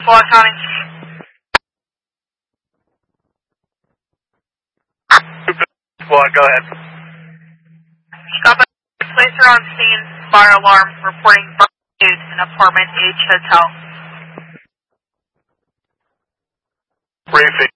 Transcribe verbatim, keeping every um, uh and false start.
Squad County. Squad, go ahead. Copy. Police are on scene. Fire alarm reporting burn in apartment H Hotel. Briefing.